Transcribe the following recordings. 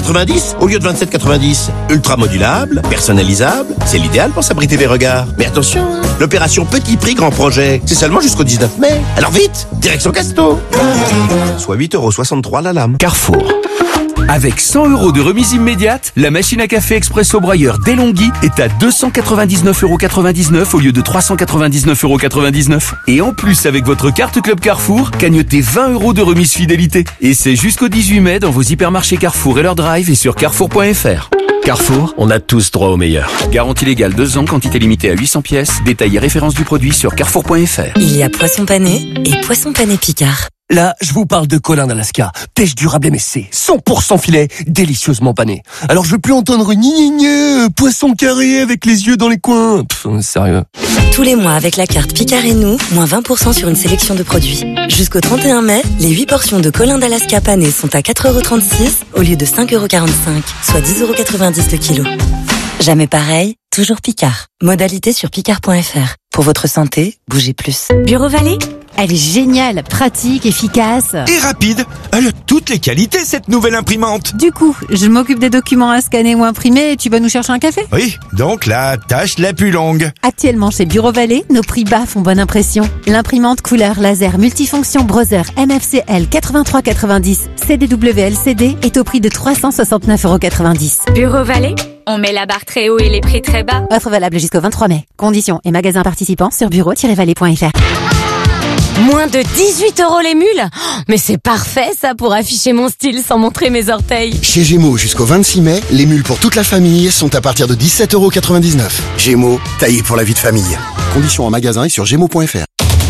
24,90 au lieu de 27,90. Ultra modulable, personnalisable, c'est l'idéal pour s'abriter des regards. Mais attention, l'opération Petit Prix Grand Projet, c'est seulement jusqu'au 19 mai. Alors vite, direction Casto. Soit 8,63€ la lame. Carrefour. Avec 100 € de remise immédiate, la machine à café Expresso Broyeur DeLonghi est à 299,99€ au lieu de 399,99€. Et en plus, avec votre carte Club Carrefour, cagnotez 20 € de remise fidélité. Et c'est jusqu'au 18 mai dans vos hypermarchés Carrefour et leur drive et sur carrefour.fr. Carrefour, on a tous droit au meilleur. Garantie légale 2 ans, quantité limitée à 800 pièces. Détail et référence du produit sur carrefour.fr. Il y a poisson pané et poisson pané Picard. Là, je vous parle de Colin d'Alaska. Pêche durable MSC, 100% filet, délicieusement pané. Alors je veux plus entendre poisson carré avec les yeux dans les coins. Sérieux. Tous les mois avec la carte Picard et nous, moins 20% sur une sélection de produits. Jusqu'au 31 mai, les 8 portions de Colin d'Alaska pané sont à 4,36€ au lieu de 5,45€, soit 10,90€ le kilo. Jamais pareil, toujours Picard. Modalité sur picard.fr. Pour votre santé, bougez plus. Bureau Vallée, elle est géniale, pratique, efficace. Et rapide. Elle a toutes les qualités, cette nouvelle imprimante. Du coup, je m'occupe des documents à scanner ou imprimer et tu vas nous chercher un café? Oui, donc la tâche la plus longue. Actuellement chez Bureau Vallée, nos prix bas font bonne impression. L'imprimante couleur laser multifonction Brother MFCL 8390 CDW-LCD est au prix de 369,90€. Bureau Vallée, on met la barre très haut et les prix très bas. Offre valable jusqu'au 23 mai. Conditions et magasins participants sur bureau-vallée.fr. Moins de 18€ les mules? Mais c'est parfait ça pour afficher mon style sans montrer mes orteils. Chez Gémeaux, jusqu'au 26 mai, les mules pour toute la famille sont à partir de 17,99€. Gémeaux, taillé pour la vie de famille. Conditions en magasin et sur gémeaux.fr.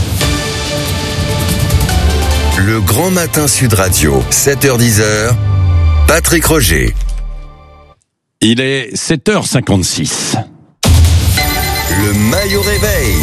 Le Grand Matin Sud Radio, 7h-10h, Patrick Roger. Il est 7h56. Le maillot réveil.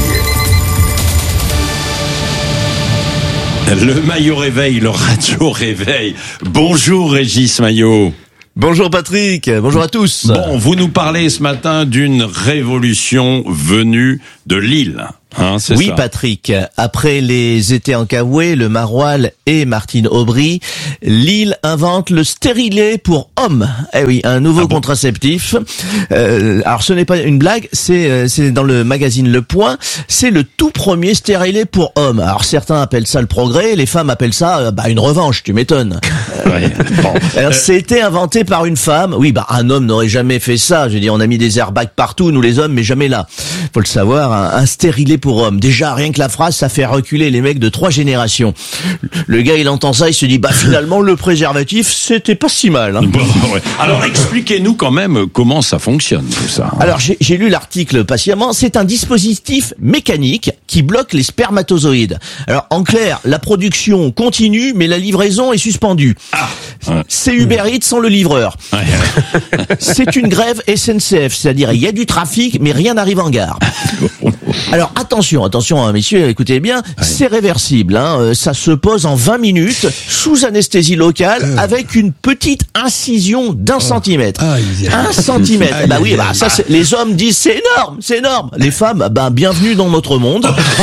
Le maillot réveil, le radio réveil. Bonjour Régis Maillot. Bonjour Patrick, bonjour à tous. Bon, vous nous parlez ce matin d'une révolution venue de Lille. C'est oui ça. Patrick, après les étés en Caoué, le Maroilles et Martine Aubry, Lille invente le stérilet pour hommes. Eh oui, un nouveau contraceptif. Alors ce n'est pas une blague, c'est dans le magazine Le Point, c'est le tout premier stérilet pour hommes. Alors certains appellent ça le progrès, les femmes appellent ça une revanche, tu m'étonnes. Ouais, bon. Alors c'était inventé par une femme. Oui, un homme n'aurait jamais fait ça. Je veux dire, on a mis des airbags partout, nous les hommes, mais jamais là. Faut le savoir, un stérilet pour hommes. Déjà, rien que la phrase, ça fait reculer les mecs de 3 générations. Le gars, il entend ça, il se dit, finalement, le préservatif, c'était pas si mal. Hein. Bon, ouais. Alors, expliquez-nous quand même comment ça fonctionne, tout ça. Alors, j'ai lu l'article patiemment. C'est un dispositif mécanique qui bloque les spermatozoïdes. Alors, en clair, la production continue, mais la livraison est suspendue. C'est Uber Eats sans le livreur. C'est une grève SNCF, c'est-à-dire il y a du trafic, mais rien n'arrive en gare. Alors attention, messieurs, écoutez bien, c'est réversible. Ça se pose en 20 minutes sous anesthésie locale avec une petite incision d'1 centimètre. 1 centimètre. Les hommes disent c'est énorme. Les femmes, bienvenue dans notre monde.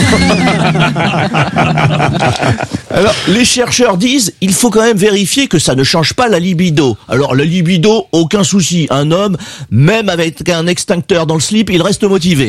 Alors les chercheurs disent, il faut quand même vérifier que ça ne change pas la libido. Alors la libido, aucun souci. Un homme, même avec un extincteur dans le slip, il reste motivé.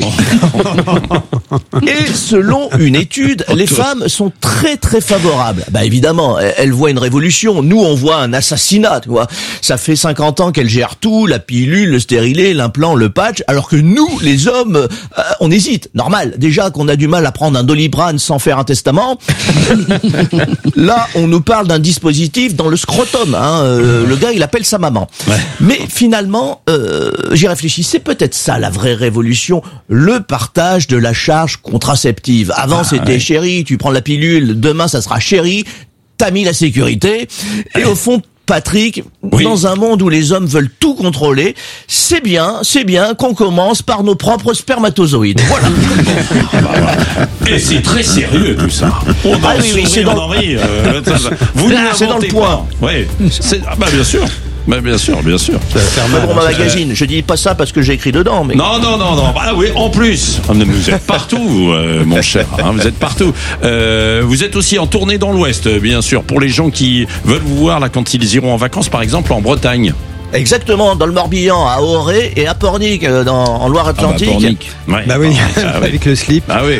Et selon une étude, les femmes sont très très favorables. Évidemment, elles voient une révolution. Nous, on voit un assassinat, tu vois. Ça fait 50 ans qu'elles gèrent tout, la pilule, le stérilet, l'implant, le patch, alors que nous, les hommes, on hésite. Normal. Déjà qu'on a du mal à prendre un Doliprane sans faire un testament. Là, on nous parle d'un dispositif dans le scrotum. Le gars, il appelle sa maman. Ouais. Mais finalement, j'y réfléchis. C'est peut-être ça la vraie révolution, le partage de la charge contraceptive. Avant, c'était chérie, tu prends la pilule. Demain, ça sera chérie. T'as mis la sécurité. Et au fond, Patrick, dans un monde où les hommes veulent tout contrôler, c'est bien qu'on commence par nos propres spermatozoïdes. Voilà. Et c'est très sérieux tout ça. On c'est dans le Point. Oui. Bien sûr. Bien sûr. Pour ma magazine, je dis pas ça parce que j'ai écrit dedans, mais... Non. Oui, en plus. Vous êtes partout, mon cher. Vous êtes partout. Vous êtes aussi en tournée dans l'Ouest, bien sûr, pour les gens qui veulent vous voir là quand ils iront en vacances, par exemple en Bretagne. Exactement, dans le Morbihan, à Auray et à Pornic, en Loire-Atlantique. Pornic. Ouais. Bah oui, avec le slip. Ah oui,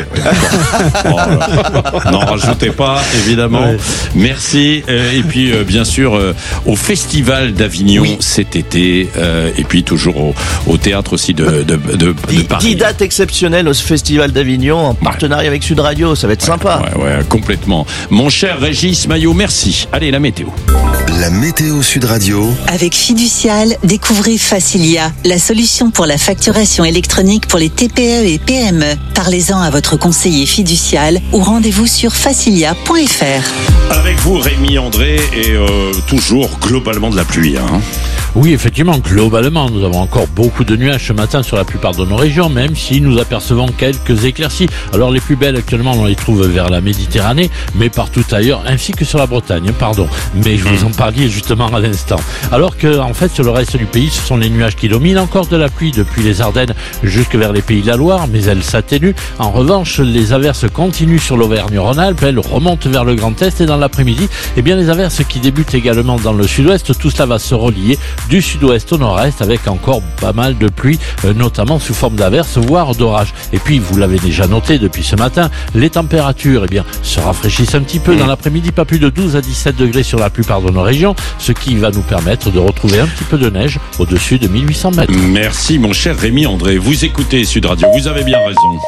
n'en rajoutez pas, évidemment. Ouais. Merci. Et puis, bien sûr, au Festival d'Avignon cet été, et puis toujours au théâtre aussi de Paris. 10 dates exceptionnelles au Festival d'Avignon, en partenariat avec Sud Radio, ça va être sympa. Ouais, complètement. Mon cher Régis Maillot, merci. Allez, la météo. La météo Sud Radio. Avec Fiducial, découvrez Facilia, la solution pour la facturation électronique pour les TPE et PME. Parlez-en à votre conseiller fiducial ou rendez-vous sur facilia.fr. Avec vous, Rémi André, et toujours globalement de la pluie. Oui, effectivement, globalement, nous avons encore beaucoup de nuages ce matin sur la plupart de nos régions, même si nous apercevons quelques éclaircies. Alors les plus belles actuellement, on les trouve vers la Méditerranée, mais partout ailleurs, ainsi que sur la Bretagne, Mais je vous en parlais justement à l'instant. Alors que, en fait, sur le reste du pays, ce sont les nuages qui dominent. Encore de la pluie depuis les Ardennes jusque vers les Pays de la Loire, mais elle s'atténue. En revanche, les averses continuent sur l'Auvergne-Rhône-Alpes, elles remontent vers le Grand Est et dans l'après-midi, les averses qui débutent également dans le sud-ouest, tout cela va se relier du sud-ouest au nord-est avec encore pas mal de pluie, notamment sous forme d'averses, voire d'orages. Et puis, vous l'avez déjà noté depuis ce matin, les températures, se rafraîchissent un petit peu. Dans l'après-midi, pas plus de 12 à 17 degrés sur la plupart de nos régions, ce qui va nous permettre de retrouver un petit peu de neige au-dessus de 1800 mètres. Merci, mon cher Rémi André. Vous écoutez Sud Radio, vous avez bien raison.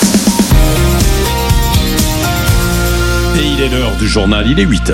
Et il est l'heure du journal, il est 8h.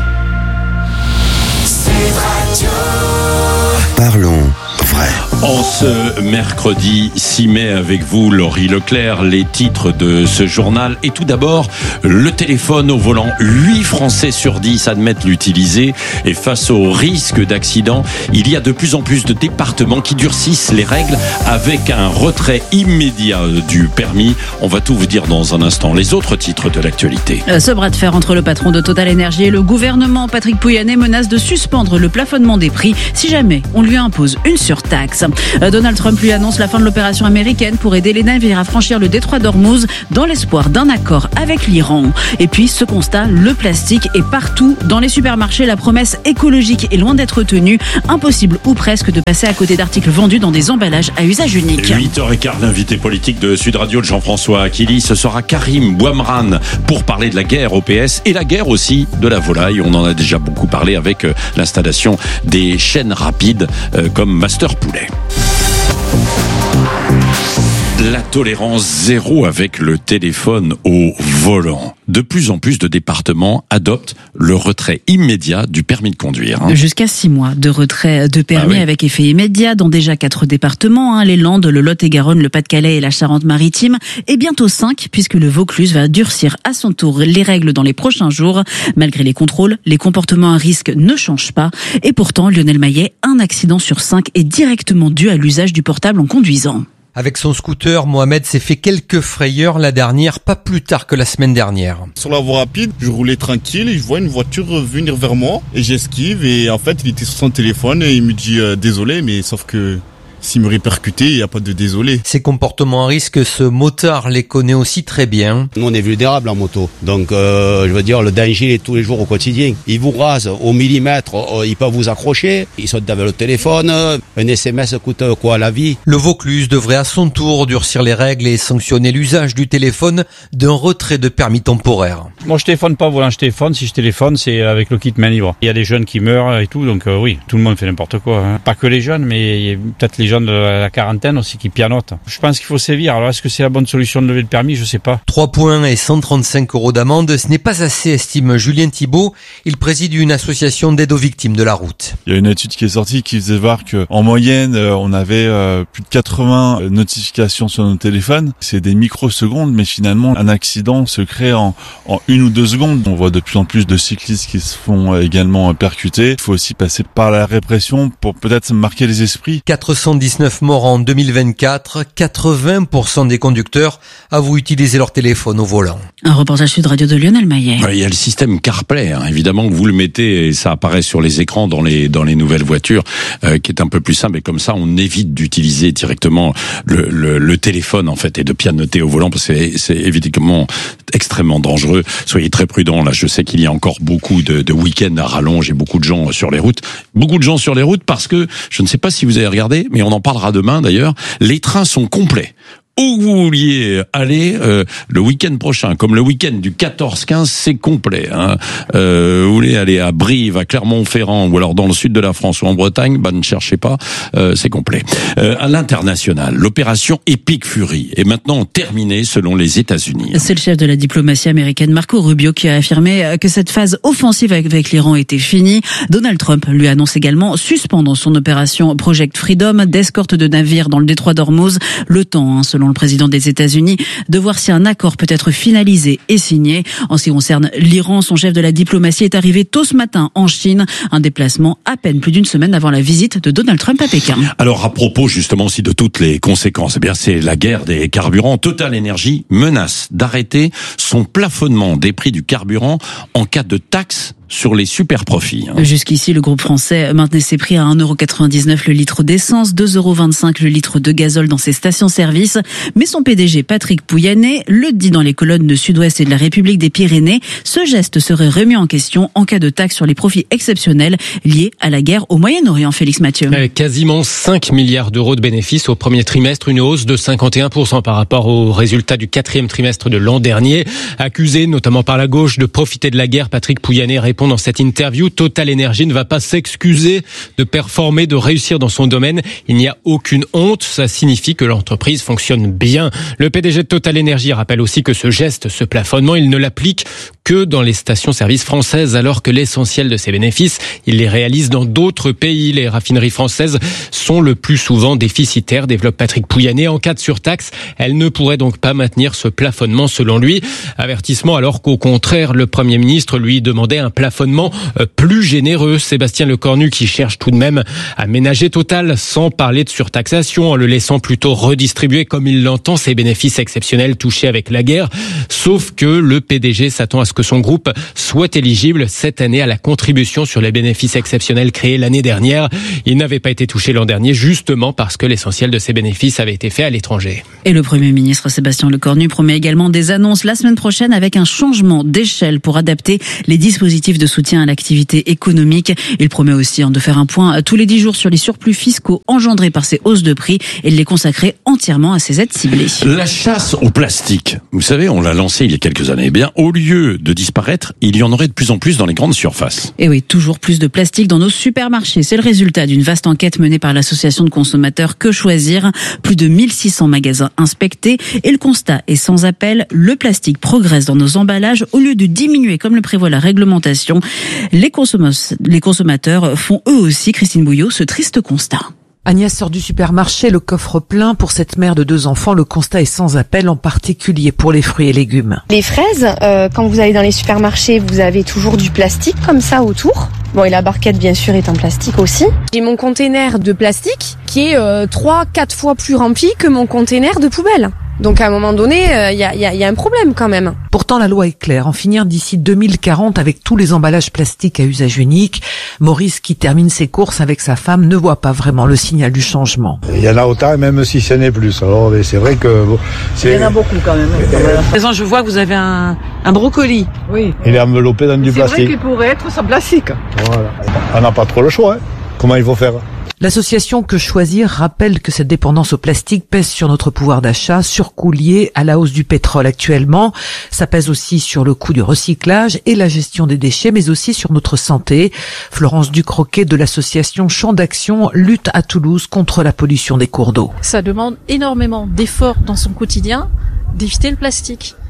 Parlons vrai. En ce mercredi 6 mai avec vous, Laurie Leclerc, les titres de ce journal. Et tout d'abord, le téléphone au volant. 8 Français sur 10 admettent l'utiliser. Et face au risque d'accident, il y a de plus en plus de départements qui durcissent les règles avec un retrait immédiat du permis. On va tout vous dire dans un instant. Les autres titres de l'actualité. Ce bras de fer entre le patron de Total Energy et le gouvernement, Patrick Pouyanné, menace de suspendre le plafonnement des prix si jamais on lui impose une surtaxe. Donald Trump lui annonce la fin de l'opération américaine pour aider les navires à franchir le détroit d'Ormuz dans l'espoir d'un accord avec l'Iran. Et puis ce constat, le plastique est partout dans les supermarchés. La promesse écologique est loin d'être tenue. Impossible ou presque de passer à côté d'articles vendus dans des emballages à usage unique. 8h15, l'invité politique de Sud Radio, de Jean-François Akili, ce sera Karim Bouamran pour parler de la guerre au PS et la guerre aussi de la volaille. On en a déjà beaucoup parlé avec l'installation des chaînes rapides comme Master Poulet. La tolérance zéro avec le téléphone au volant. De plus en plus de départements adoptent le retrait immédiat du permis de conduire. Jusqu'à 6 mois de retrait de permis avec effet immédiat dans déjà 4 départements, les Landes, le Lot-et-Garonne, le Pas-de-Calais et la Charente-Maritime. Et bientôt 5, puisque le Vaucluse va durcir à son tour les règles dans les prochains jours. Malgré les contrôles, les comportements à risque ne changent pas. Et pourtant, Lionel Maillet, un accident sur 5 est directement dû à l'usage du portable en conduisant. Avec son scooter, Mohamed s'est fait quelques frayeurs la dernière, pas plus tard que la semaine dernière. Sur la voie rapide, je roulais tranquille et je vois une voiture venir vers moi et j'esquive et en fait il était sur son téléphone et il me dit désolé, mais sauf que s'il me répercutait, il n'y a pas de désolé. Ces comportements à risque, ce motard les connaît aussi très bien. Nous, on est vulnérables en moto. Donc, je veux dire, le danger est tous les jours au quotidien. Ils vous rasent au millimètre, ils peuvent vous accrocher. Ils sautent avec le téléphone. Un SMS coûte quoi à la vie? Le Vaucluse devrait à son tour durcir les règles et sanctionner l'usage du téléphone d'un retrait de permis temporaire. Moi, je téléphone pas au volant, je téléphone. Si je téléphone, c'est avec le kit main libre. Il y a des jeunes qui meurent et tout, donc oui, tout le monde fait n'importe quoi. Pas que les jeunes, mais il y a peut-être les gens de la quarantaine aussi qui pianotent. Je pense qu'il faut sévir. Alors est-ce que c'est la bonne solution de lever le permis? Je sais pas. 3 points et 135 € d'amende, ce n'est pas assez, estime Julien Thibault. Il préside une association d'aide aux victimes de la route. Il y a une étude qui est sortie qui faisait voir qu'en moyenne, on avait plus de 80 notifications sur nos téléphones. C'est des microsecondes, mais finalement, un accident se crée en 1 ou 2 secondes. On voit de plus en plus de cyclistes qui se font également percuter. Il faut aussi passer par la répression pour peut-être marquer les esprits. 400 79 morts en 2024. 80% des conducteurs avouent utiliser leur téléphone au volant. Un reportage Sud Radio de Lionel Maillet. Il y a le système CarPlay, évidemment, vous le mettez et ça apparaît sur les écrans dans les nouvelles voitures, qui est un peu plus simple. Et comme ça, on évite d'utiliser directement le téléphone en fait et de pianoter au volant parce que c'est évidemment extrêmement dangereux. Soyez très prudents. Là, je sais qu'il y a encore beaucoup de week-ends à rallonge et beaucoup de gens sur les routes. Beaucoup de gens sur les routes parce que, je ne sais pas si vous avez regardé, mais on en parlera demain d'ailleurs, les trains sont complets. Où vous vouliez aller le week-end prochain, comme le week-end du 14-15, c'est complet. Vous voulez aller à Brive, à Clermont-Ferrand, ou alors dans le sud de la France ou en Bretagne, ne cherchez pas, c'est complet. À l'international, l'opération Epic Fury est maintenant terminée selon les États-Unis. C'est le chef de la diplomatie américaine Marco Rubio qui a affirmé que cette phase offensive avec l'Iran était finie. Donald Trump lui annonce également suspendre son opération Project Freedom d'escorte de navires dans le détroit d'Ormuz. Le temps, selon le président des États-Unis, de voir si un accord peut être finalisé et signé. En ce qui concerne l'Iran, son chef de la diplomatie est arrivé tôt ce matin en Chine, un déplacement à peine plus d'une semaine avant la visite de Donald Trump à Pékin. Alors à propos justement aussi de toutes les conséquences, eh bien c'est la guerre des carburants. Total Energy menace d'arrêter son plafonnement des prix du carburant en cas de taxe sur les super profits. Jusqu'ici, le groupe français maintenait ses prix à 1,99€ le litre d'essence, 2,25€ le litre de gazole dans ses stations-service. Mais son PDG, Patrick Pouyanné, le dit dans les colonnes de Sud-Ouest et de la République des Pyrénées, ce geste serait remis en question en cas de taxe sur les profits exceptionnels liés à la guerre au Moyen-Orient. Félix Mathieu. Quasiment 5 milliards d'euros de bénéfices au premier trimestre, une hausse de 51% par rapport aux résultats du quatrième trimestre de l'an dernier. Accusé notamment par la gauche de profiter de la guerre, Patrick Pouyanné répond dans cette interview: Total Energy ne va pas s'excuser de performer, de réussir dans son domaine. Il n'y a aucune honte. Ça signifie que l'entreprise fonctionne bien. Le PDG de Total Energy rappelle aussi que ce geste, ce plafonnement, il ne l'applique que dans les stations-service françaises, alors que l'essentiel de ses bénéfices, il les réalise dans d'autres pays. Les raffineries françaises sont le plus souvent déficitaires, développe Patrick Pouyanné. En cas de surtaxe, elles ne pourraient donc pas maintenir ce plafonnement selon lui. Avertissement alors qu'au contraire, le Premier ministre lui demandait un plafonnement plus généreux. Sébastien Lecornu qui cherche tout de même à ménager Total sans parler de surtaxation, en le laissant plutôt redistribuer comme il l'entend ses bénéfices exceptionnels touchés avec la guerre. Sauf que le PDG s'attend à ce que son groupe soit éligible cette année à la contribution sur les bénéfices exceptionnels créés l'année dernière. Il n'avait pas été touché l'an dernier justement parce que l'essentiel de ses bénéfices avait été fait à l'étranger. Et le Premier ministre Sébastien Lecornu promet également des annonces la semaine prochaine avec un changement d'échelle pour adapter les dispositifs de soutien à l'activité économique. Il promet aussi de faire un point tous les 10 jours sur les surplus fiscaux engendrés par ces hausses de prix et de les consacrer entièrement à ces aides ciblées. La chasse au plastique, vous savez, on l'a lancé il y a quelques années. Eh bien, au lieu de disparaître, il y en aurait de plus en plus dans les grandes surfaces. Et oui, toujours plus de plastique dans nos supermarchés. C'est le résultat d'une vaste enquête menée par l'association de consommateurs Que Choisir. Plus de 1600 magasins inspectés. Et le constat est sans appel, le plastique progresse dans nos emballages au lieu de diminuer comme le prévoit la réglementation. Les consommateurs font eux aussi, Christine Bouillot, ce triste constat. Agnès sort du supermarché, le coffre plein. Pour cette mère de 2 enfants, le constat est sans appel, en particulier pour les fruits et légumes. Les fraises, quand vous allez dans les supermarchés, vous avez toujours du plastique comme ça autour. Bon, et la barquette, bien sûr, est en plastique aussi. J'ai mon container de plastique qui est 3-4 fois plus rempli que mon container de poubelle. Donc à un moment donné, il y a un problème quand même. Pourtant, la loi est claire. En finir d'ici 2040 avec tous les emballages plastiques à usage unique. Maurice, qui termine ses courses avec sa femme, ne voit pas vraiment le signal du changement. Il y en a autant, même si ce n'est plus. Alors c'est vrai que... Il y en a beaucoup quand même. À présent, je vois que vous avez un brocoli. Oui. Il est enveloppé dans du plastique. C'est vrai qu'il pourrait être sans plastique. Voilà. On n'a pas trop le choix. Comment il faut faire ? L'association Que Choisir rappelle que cette dépendance au plastique pèse sur notre pouvoir d'achat, surcoût lié à la hausse du pétrole actuellement. Ça pèse aussi sur le coût du recyclage et la gestion des déchets, mais aussi sur notre santé. Florence Ducroquet de l'association Champ d'Action lutte à Toulouse contre la pollution des cours d'eau. Ça demande énormément d'efforts dans son quotidien d'éviter le plastique.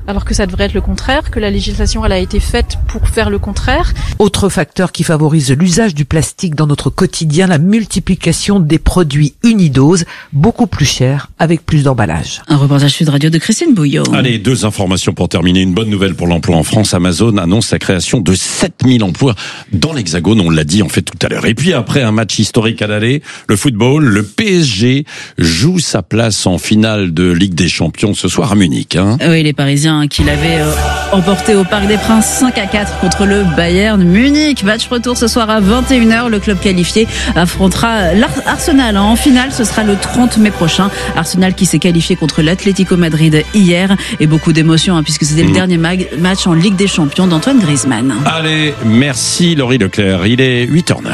alors que ça devrait être le contraire, que la législation elle a été faite pour faire le contraire. Autre facteur qui favorise l'usage du plastique dans notre quotidien, la multiplication des produits unidoses, beaucoup plus chers, avec plus d'emballage. Un reportage Sud Radio de Christine Bouillot. Allez, 2 informations pour terminer. Une bonne nouvelle pour l'emploi en France. Amazon annonce la création de 7000 emplois dans l'Hexagone. On l'a dit en fait tout à l'heure. Et puis après un match historique à l'aller, le football, le PSG joue sa place en finale de Ligue des Champions ce soir à Munich. Oui, les Parisiens qui l'avaient emporté au Parc des Princes 5-4 contre le Bayern Munich. Match retour ce soir à 21h. Le club qualifié affrontera l'Arsenal en finale. Ce sera le 30 mai prochain. Arsenal qui s'est qualifié contre l'Atlético Madrid hier. Et beaucoup d'émotions puisque c'était le dernier match en Ligue des Champions d'Antoine Griezmann. Allez, merci Laurie Leclerc. Il est 8h09.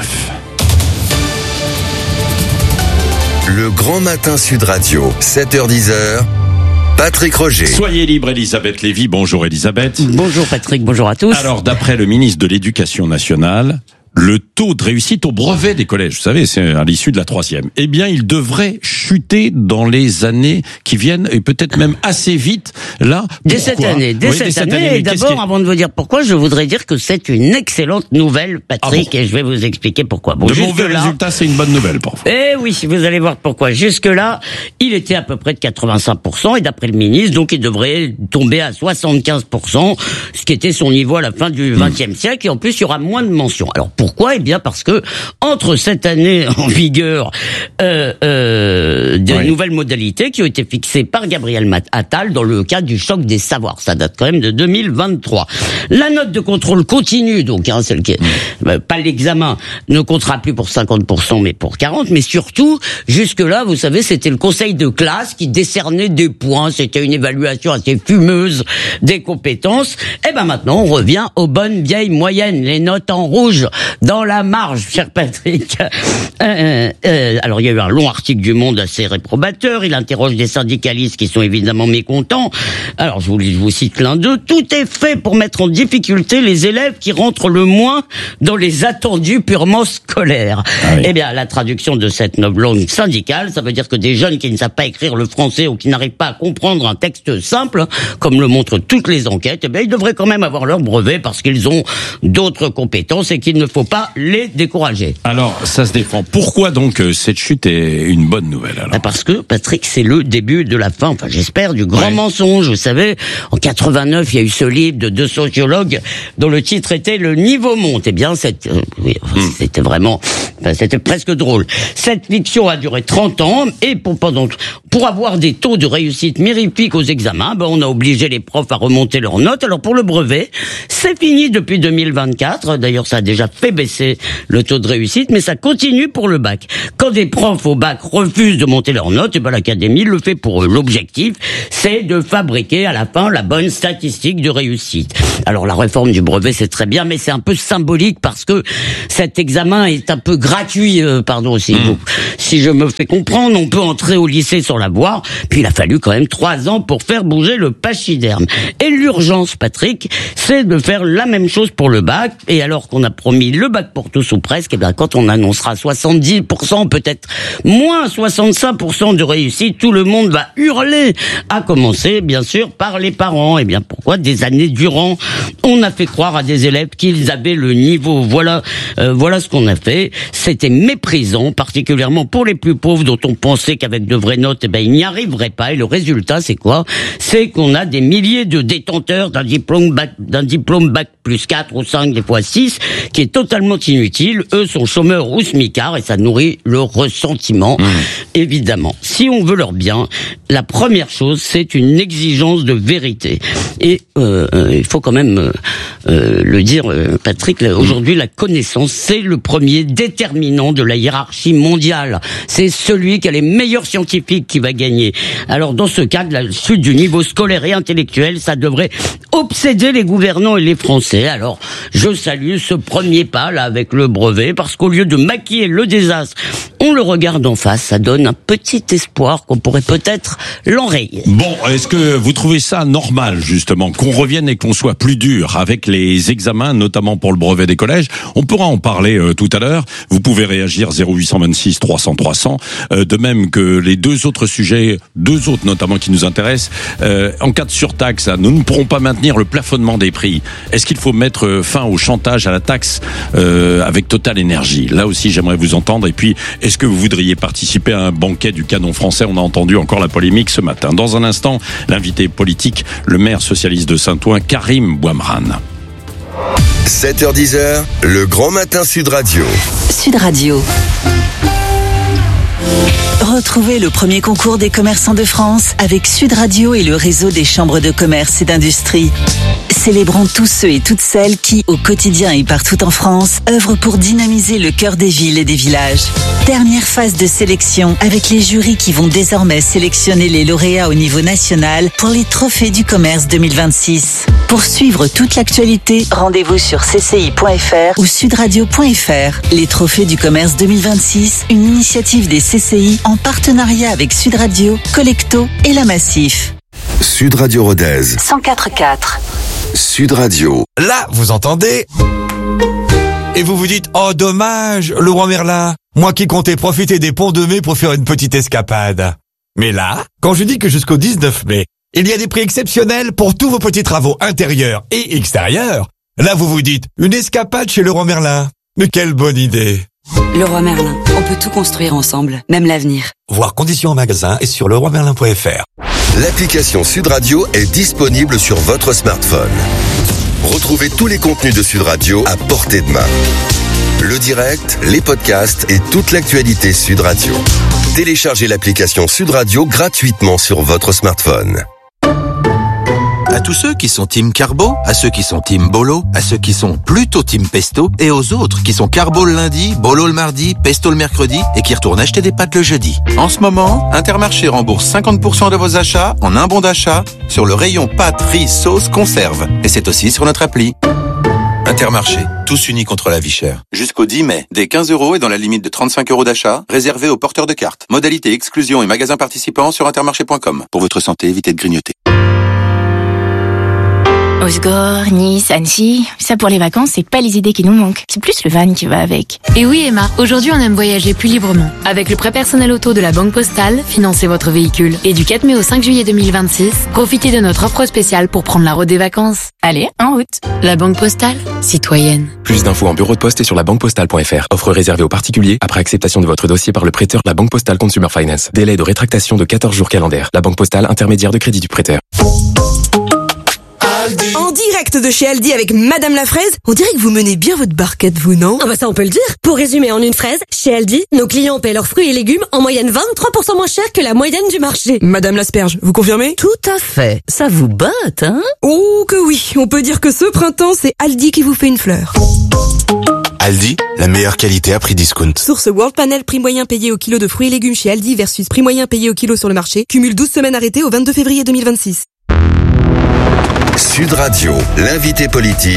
Le Grand Matin Sud Radio, 7h-10h. Patrick Roger. Soyez libre, Elisabeth Lévy. Bonjour Elisabeth. Bonjour Patrick, bonjour à tous. Alors, d'après le ministre de l'Éducation nationale, le taux de réussite au brevet des collèges, vous savez, c'est à l'issue de la 3e, eh bien, il devrait chuter dans les années qui viennent, et peut-être même assez vite, là. Dès cette année. Et d'abord, avant de vous dire pourquoi, je voudrais dire que c'est une excellente nouvelle, Patrick, et je vais vous expliquer pourquoi. Bon, de mauvais résultats, c'est une bonne nouvelle, parfois. Eh oui, vous allez voir pourquoi. Jusque-là, il était à peu près de 85%, et d'après le ministre, donc il devrait tomber à 75%, ce qui était son niveau à la fin du XXe siècle, et en plus, il y aura moins de mentions. Alors, pourquoi ? Eh bien parce que entre cette année en vigueur de nouvelles modalités qui ont été fixées par Gabriel Attal dans le cadre du choc des savoirs, ça date quand même de 2023. La note de contrôle continue, donc celle qui est pas l'examen, ne comptera plus pour 50% mais pour 40%, mais surtout jusque-là, vous savez, c'était le conseil de classe qui décernait des points, c'était une évaluation assez fumeuse des compétences. Et ben maintenant, on revient aux bonnes vieilles moyennes, les notes en rouge dans la marge, cher Patrick. Alors il y a eu un long article du Monde assez réprobateur, il interroge des syndicalistes qui sont évidemment mécontents. Alors je vous cite l'un d'eux: tout est fait pour mettre en difficulté les élèves qui rentrent le moins dans les attendus purement scolaires. Eh bien, la traduction de cette noble langue syndicale, ça veut dire que des jeunes qui ne savent pas écrire le français ou qui n'arrivent pas à comprendre un texte simple, comme le montrent toutes les enquêtes, eh bien, ils devraient quand même avoir leur brevet parce qu'ils ont d'autres compétences et qu'il ne faut pas les décourager. Alors, ça se défend. Pourquoi donc cette chute est une bonne nouvelle alors ? Parce que, Patrick, c'est le début de la fin, enfin j'espère, du grand mensonge. Vous savez, en 89, il y a eu ce livre de 2 sociologues dont le titre était « Le niveau monte ». Eh bien, c'était vraiment... c'était presque drôle. Cette fiction a duré 30 ans et pour avoir des taux de réussite mirifiques aux examens, on a obligé les profs à remonter leurs notes. Alors pour le brevet, c'est fini depuis 2024. D'ailleurs, ça a déjà fait baisser le taux de réussite, mais ça continue pour le bac. Quand des profs au bac refusent de monter leurs notes, l'académie le fait pour eux. L'objectif, c'est de fabriquer à la fin la bonne statistique de réussite. Alors la réforme du brevet, c'est très bien, mais c'est un peu symbolique parce que cet examen est un peu gratuit, si je me fais comprendre. On peut entrer au lycée sans l'avoir, puis il a fallu quand même 3 ans pour faire bouger le pachyderme. Et l'urgence, Patrick, c'est de faire la même chose pour le bac, et alors qu'on a promis le bac pour tous ou presque, quand on annoncera 70%, peut-être moins 65% de réussite, tout le monde va hurler, à commencer bien sûr par les parents. Et bien pourquoi des années durant on a fait croire à des élèves qu'ils avaient le niveau? Voilà ce qu'on a fait. C'était méprisant, particulièrement pour les plus pauvres dont on pensait qu'avec de vraies notes, ils n'y arriveraient pas. Et le résultat, c'est quoi? C'est qu'on a des milliers de détenteurs d'un diplôme bac plus 4 ou 5, des fois 6, qui est totalement inutile. Eux sont chômeurs ou smicards et ça nourrit le ressentiment, évidemment. Si on veut leur bien, la première chose, c'est une exigence de vérité. Et il faut quand même le dire, Patrick, aujourd'hui, la connaissance, c'est le premier déterminant de la hiérarchie mondiale. C'est celui qui a les meilleurs scientifiques qui va gagner. Alors, dans ce cadre, la chute du niveau scolaire et intellectuel, ça devrait obséder les gouvernants et les Français. passé. Alors, je salue ce premier pas là avec le brevet, parce qu'au lieu de maquiller le désastre, on le regarde en face. Ça donne un petit espoir qu'on pourrait peut-être l'enrayer. Bon, est-ce que vous trouvez ça normal, justement, qu'on revienne et qu'on soit plus dur avec les examens, notamment pour le brevet des collèges? On pourra en parler tout à l'heure. Vous pouvez réagir 0826 300 300. De même que les deux autres sujets, notamment qui nous intéressent. En cas de surtaxe, nous ne pourrons pas maintenir le plafonnement des prix. Est-ce qu'il faut mettre fin au chantage à la taxe avec Total Énergie? Là aussi, j'aimerais vous entendre. Et puis, est-ce que vous voudriez participer à un banquet du canon français? On a entendu encore la polémique ce matin. Dans un instant, l'invité politique, le maire socialiste de Saint-Ouen, Karim Bouamran. 7h10, le grand matin Sud Radio. Sud Radio. Retrouvez le premier concours des commerçants de France avec Sud Radio et le réseau des chambres de commerce et d'industrie. Célébrons tous ceux et toutes celles qui, au quotidien et partout en France, œuvrent pour dynamiser le cœur des villes et des villages. Dernière phase de sélection avec les jurys qui vont désormais sélectionner les lauréats au niveau national pour les trophées du commerce 2026. Pour suivre toute l'actualité, rendez-vous sur cci.fr ou sudradio.fr. Les trophées du commerce 2026, une initiative des CCI en partenariat avec Sud Radio, Collecto et La Massif. Sud Radio Rodez. 104.4. Sud Radio. Là, vous entendez? Et vous vous dites, oh dommage, Laurent Merlin, moi qui comptais profiter des ponts de mai pour faire une petite escapade. Mais là, quand je dis que jusqu'au 19 mai, il y a des prix exceptionnels pour tous vos petits travaux intérieurs et extérieurs, là vous vous dites, une escapade chez Leroy Merlin. Mais quelle bonne idée! Leroy Merlin, on peut tout construire ensemble, même l'avenir. Voir conditions en magasin et sur leroymerlin.fr. L'application Sud Radio est disponible sur votre smartphone. Retrouvez tous les contenus de Sud Radio à portée de main. Le direct, les podcasts et toute l'actualité Sud Radio. Téléchargez l'application Sud Radio gratuitement sur votre smartphone. À tous ceux qui sont team carbo, à ceux qui sont team bolo, à ceux qui sont plutôt team pesto, et aux autres qui sont carbo le lundi, bolo le mardi, pesto le mercredi, et qui retournent acheter des pâtes le jeudi. En ce moment, Intermarché rembourse 50% de vos achats en un bon d'achat sur le rayon pâtes, riz, sauce, conserve. Et c'est aussi sur notre appli. Intermarché, tous unis contre la vie chère. Jusqu'au 10 mai, dès 15 € et dans la limite de 35 € d'achat, réservé aux porteurs de cartes. Modalité exclusion et magasins participants sur intermarché.com. Pour votre santé, évitez de grignoter. Osgore, Nice, Annecy, ça pour les vacances, c'est pas les idées qui nous manquent. C'est plus le van qui va avec. Et oui Emma, aujourd'hui on aime voyager plus librement. Avec le prêt personnel auto de la Banque Postale, financez votre véhicule. Et du 4 mai au 5 juillet 2026, profitez de notre offre spéciale pour prendre la route des vacances. Allez, en route. La Banque Postale, citoyenne. Plus d'infos en bureau de poste et sur labanquepostale.fr. Offre réservée aux particuliers après acceptation de votre dossier par le prêteur. La Banque Postale Consumer Finance. Délai de rétractation de 14 jours calendaires. La Banque Postale, intermédiaire de crédit du prêteur. En direct de chez Aldi avec Madame la Fraise, on dirait que vous menez bien votre barquette, vous, non? Ah bah ça on peut le dire. Pour résumer en une phrase, chez Aldi, nos clients paient leurs fruits et légumes en moyenne 23% moins cher que la moyenne du marché. Madame l'Asperge, vous confirmez? Tout à fait. Ça vous botte, hein? Oh que oui, on peut dire que ce printemps, c'est Aldi qui vous fait une fleur. Aldi, la meilleure qualité à prix discount. Source World Panel, prix moyen payé au kilo de fruits et légumes chez Aldi versus prix moyen payé au kilo sur le marché. Cumule 12 semaines arrêtées au 22 février 2026. Sud Radio, l'invité politique,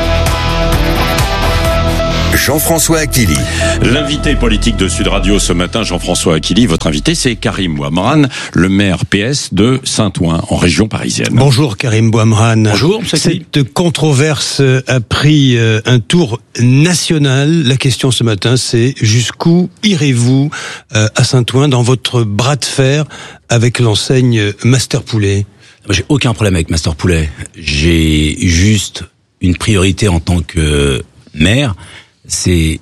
Jean-François Akili. L'invité politique de Sud Radio ce matin, Jean-François Akili. Votre invité, c'est Karim Bouamran, le maire PS de Saint-Ouen, en région parisienne. Bonjour Karim Bouamran. Bonjour. Cette controverse a pris un tour national. La question ce matin, c'est jusqu'où irez-vous à Saint-Ouen dans votre bras de fer avec l'enseigne Master Poulet? J'ai aucun problème avec Master Poulet. J'ai juste une priorité en tant que maire, c'est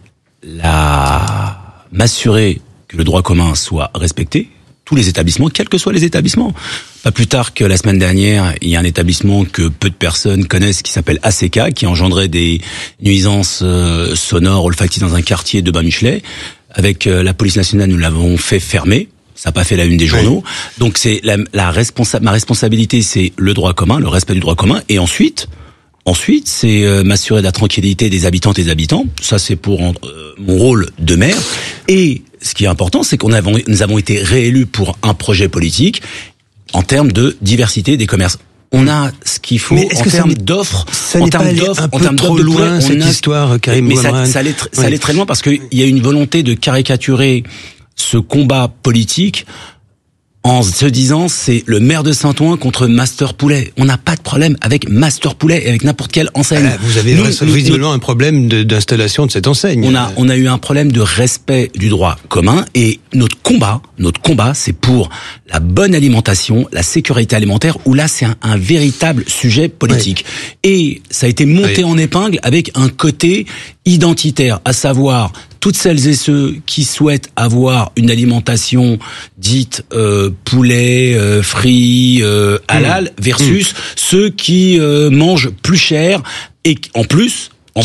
m'assurer que le droit commun soit respecté, tous les établissements, quels que soient les établissements. Pas plus tard que la semaine dernière, il y a un établissement que peu de personnes connaissent qui s'appelle ACK, qui engendrait des nuisances sonores, olfactives dans un quartier de Bas-Michelet. Avec la police nationale, nous l'avons fait fermer. Ça n'a pas fait la une des journaux. Oui. Donc c'est ma responsabilité, c'est le droit commun, le respect du droit commun. Et ensuite, c'est m'assurer de la tranquillité des habitantes et des habitants. Ça, c'est pour mon rôle de maire. Et ce qui est important, c'est nous avons été réélus pour un projet politique en termes de diversité des commerces. On a ce qu'il faut en termes d'offres, en termes d'offres de loin, cette histoire, Karim Bouamrane. Ça allait très loin parce qu'il y a une volonté de caricaturer ce combat politique en se disant c'est le maire de Saint-Ouen contre Master Poulet. On n'a pas de problème avec Master Poulet et avec n'importe quelle enseigne. Vous avez visiblement un problème d'installation de cette enseigne. On a eu un problème de respect du droit commun et notre combat, c'est pour la bonne alimentation, la sécurité alimentaire, où là c'est un véritable sujet politique. Oui. Et ça a été monté en épingle avec un côté identitaire, à savoir toutes celles et ceux qui souhaitent avoir une alimentation dite poulet, frit, halal, versus ceux qui mangent plus cher et en plus en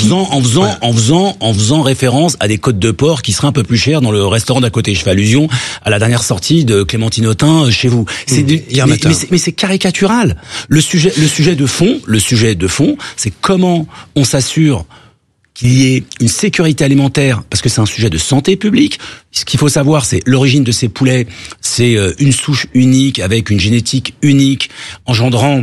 faisant référence à des côtes de porc qui seraient un peu plus chères dans le restaurant d'à côté. Je fais allusion à la dernière sortie de Clémentine Autain chez vous. Mais c'est caricatural. Le sujet de fond, c'est comment on s'assure qu'il y ait une sécurité alimentaire, parce que c'est un sujet de santé publique. Ce qu'il faut savoir, c'est l'origine de ces poulets, c'est une souche unique avec une génétique unique, engendrant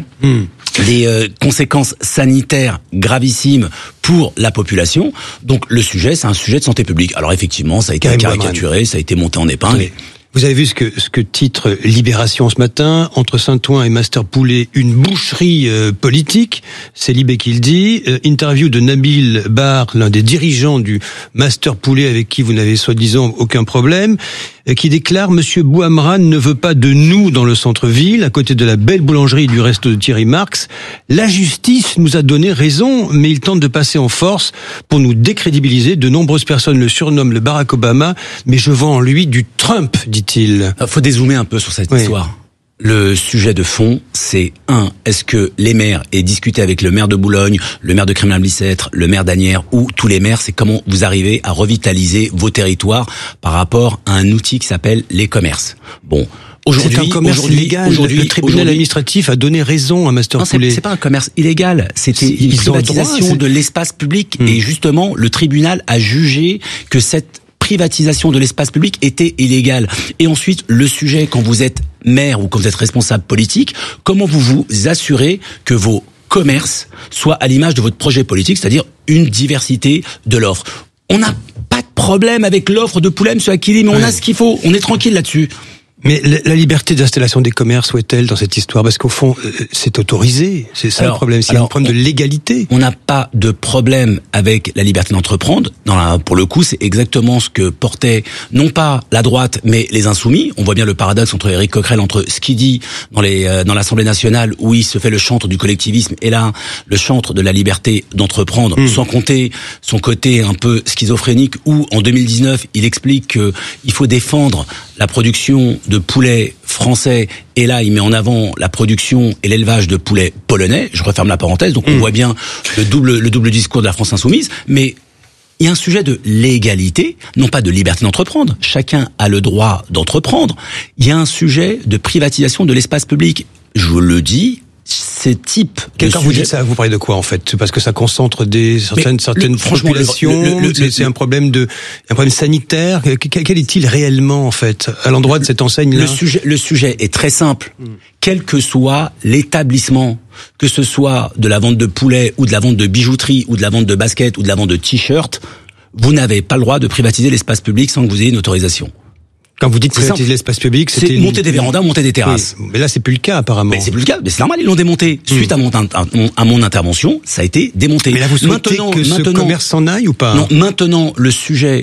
des conséquences sanitaires gravissimes pour la population. Donc le sujet, c'est un sujet de santé publique. Alors effectivement, ça a été caricaturé, ça a été monté en épingle. Oui. Vous avez vu ce que titre Libération ce matin, entre Saint-Ouen et Master Poulet, une boucherie politique, c'est Libé qui le dit. Interview de Nabil Bar, l'un des dirigeants du Master Poulet avec qui vous n'avez soi-disant aucun problème, qui déclare: Monsieur Bouamrane ne veut pas de nous dans le centre-ville, à côté de la belle boulangerie du resto de Thierry Marx. La justice nous a donné raison, mais il tente de passer en force pour nous décrédibiliser. De nombreuses personnes le surnomment le Barack Obama, mais je vois en lui du Trump, dit-il. Faut dézoomer un peu sur cette histoire. Le sujet de fond, c'est est-ce que les maires aient discuté avec le maire de Boulogne, le maire de Crémain-Bicêtre, le maire d'Asnières ou tous les maires, c'est comment vous arrivez à revitaliser vos territoires par rapport à un outil qui s'appelle les commerces. Bon. C'est un commerce illégal. Le tribunal administratif a donné raison à Master Poulet. C'est pas un commerce illégal. C'était une privatisation de l'espace public. Et justement, le tribunal a jugé que cette privatisation de l'espace public était illégale. Et ensuite, le sujet, quand vous êtes maire ou quand vous êtes responsable politique, comment vous vous assurez que vos commerces soient à l'image de votre projet politique, c'est-à-dire une diversité de l'offre. On n'a pas de problème avec l'offre de poulet, monsieur Akili, mais on a ce qu'il faut. On est tranquille là-dessus. Mais la liberté d'installation des commerces, où est-elle dans cette histoire? Parce qu'au fond, c'est autorisé. C'est ça le problème. C'est un problème de légalité. On n'a pas de problème avec la liberté d'entreprendre. Pour le coup, c'est exactement ce que portait non pas la droite, mais les insoumis. On voit bien le paradoxe entre Éric Coquerel, entre ce qu'il dit dans l'Assemblée nationale, où il se fait le chantre du collectivisme, et là, le chantre de la liberté d'entreprendre, sans compter son côté un peu schizophrénique, où en 2019, il explique qu'il faut défendre la production de poulet français, et là il met en avant la production et l'élevage de poulet polonais. Je referme la parenthèse, donc on voit bien le double discours de la France insoumise, mais il y a un sujet de légalité, non pas de liberté d'entreprendre. Chacun a le droit d'entreprendre. Il y a un sujet de privatisation de l'espace public. Je vous le dis, ce type de sujet... Vous dites ça, vous parlez de quoi en fait? Parce que ça concentre certaines populations, c'est un problème sanitaire. Quel est-il réellement en fait à l'endroit de cette enseigne-là? Le sujet est très simple. Quel que soit l'établissement, que ce soit de la vente de poulet ou de la vente de bijouterie ou de la vente de baskets ou de la vente de t-shirts, vous n'avez pas le droit de privatiser l'espace public sans que vous ayez une autorisation. Quand vous dites privatiser l'espace public, c'est monter des vérandas, monter des terrasses. Oui, mais là, c'est plus le cas, apparemment. Mais c'est plus le cas. Mais c'est normal, ils l'ont démonté. Suite à mon intervention, ça a été démonté. Mais là, vous souhaitez que ce commerce s'en aille ou pas? Non, maintenant, le sujet,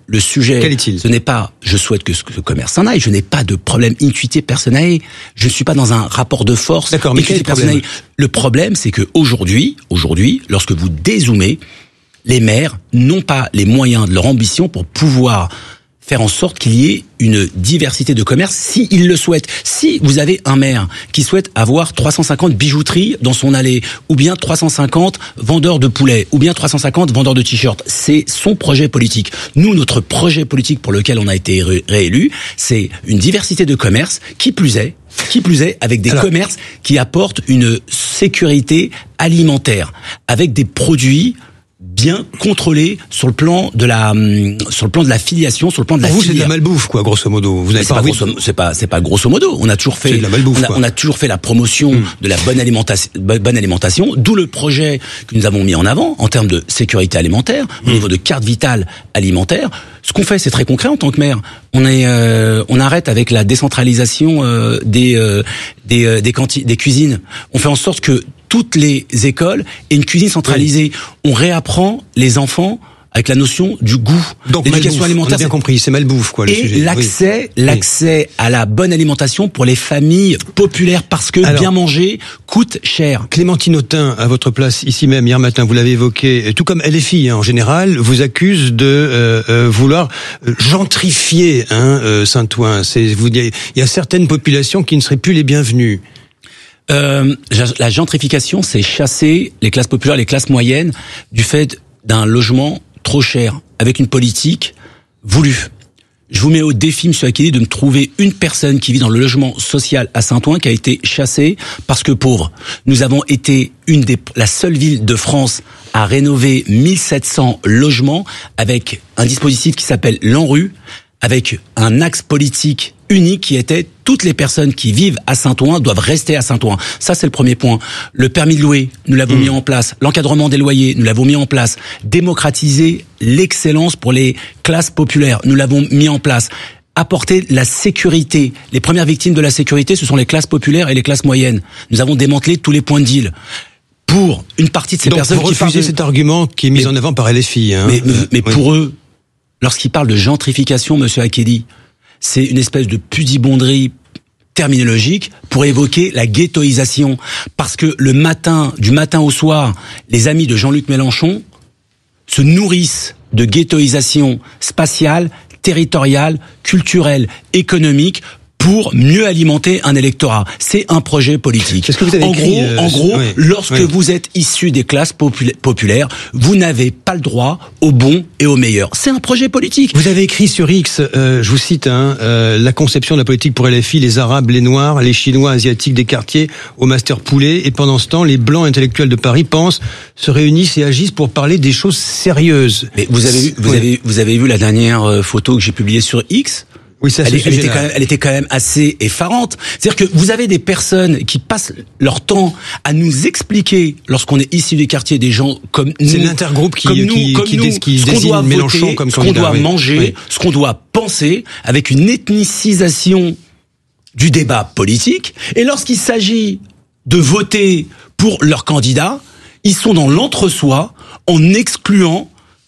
quel est-il? Ce n'est pas, je souhaite que ce commerce s'en aille. Je n'ai pas de problème intuitif personnel. Je ne suis pas dans un rapport de force. D'accord, mais quel est le problème? Le problème, c'est que aujourd'hui, lorsque vous dézoomez, les maires n'ont pas les moyens de leur ambition pour pouvoir faire en sorte qu'il y ait une diversité de commerce s'ils le souhaitent. Si vous avez un maire qui souhaite avoir 350 bijouteries dans son allée, ou bien 350 vendeurs de poulet, ou bien 350 vendeurs de t-shirts, c'est son projet politique. Nous, notre projet politique pour lequel on a été réélu, c'est une diversité de commerce, qui plus est avec des commerces qui apportent une sécurité alimentaire, avec des produits bien contrôlé sur le plan de la filiation, sur le plan de la Pour vous, filière. c'est de la malbouffe, quoi, grosso modo. Vous n'avez pas envie c'est pas grosso modo. On a toujours fait, de la malbouffe, on a toujours fait la promotion de la bonne alimentation, d'où le projet que nous avons mis en avant en termes de sécurité alimentaire, au niveau de carte vitale alimentaire. Ce qu'on fait, c'est très concret en tant que maire. On arrête avec la décentralisation des cuisines. On fait en sorte que toutes les écoles aient une cuisine centralisée. On réapprend les enfants avec la notion du goût. Donc l'éducation alimentaire, on a bien compris, c'est malbouffe, quoi, le sujet. Et l'accès à la bonne alimentation pour les familles populaires, parce que bien manger coûte cher. Clémentine Autain, à votre place ici même hier matin, vous l'avez évoqué, tout comme LFI en général, vous accuse de vouloir gentrifier Saint-Ouen. Il y a certaines populations qui ne seraient plus les bienvenues. La gentrification, c'est chasser les classes populaires, les classes moyennes, du fait d'un logement trop cher, avec une politique voulue. Je vous mets au défi, M. Akili, de me trouver une personne qui vit dans le logement social à Saint-Ouen qui a été chassée parce que pauvre. Nous avons été la seule ville de France à rénover 1700 logements avec un dispositif qui s'appelle l'ANRU, avec un axe politique unique qui était toutes les personnes qui vivent à Saint-Ouen doivent rester à Saint-Ouen. Ça, c'est le premier point. Le permis de louer, nous l'avons mis en place. L'encadrement des loyers, nous l'avons mis en place. Démocratiser l'excellence pour les classes populaires, nous l'avons mis en place. Apporter la sécurité. Les premières victimes de la sécurité, ce sont les classes populaires et les classes moyennes. Nous avons démantelé tous les points de deal. Pour une partie de ces personnes vous refusez cet argument qui est mis en avant par LFI. Mais pour eux, lorsqu'ils parlent de gentrification, Monsieur Akeli, c'est une espèce de pudibonderie terminologique pour évoquer la ghettoisation. Parce que du matin au soir, les amis de Jean-Luc Mélenchon se nourrissent de ghettoisation spatiale, territoriale, culturelle, économique, pour mieux alimenter un électorat. C'est un projet politique. Qu'est-ce que vous avez en gros, lorsque vous êtes issu des classes populaires, vous n'avez pas le droit au bon et au meilleur. C'est un projet politique. Vous avez écrit sur X, je vous cite, la conception de la politique pour LFI, les Arabes, les Noirs, les Chinois, Asiatiques des quartiers au master poulet, et pendant ce temps, les Blancs intellectuels de Paris se réunissent et agissent pour parler des choses sérieuses. Mais vous avez vu la dernière photo que j'ai publiée sur X? Oui, ça, elle était quand même assez effarante. C'est-à-dire que vous avez des personnes qui passent leur temps à nous expliquer, lorsqu'on est issu des quartiers, des gens comme nous. C'est l'intergroupe qui désigne Mélenchon comme candidat. Ce qu'on doit manger, ce qu'on doit penser, avec une ethnicisation du débat politique. Et lorsqu'il s'agit de voter pour leur candidat, ils sont dans l'entre-soi en excluant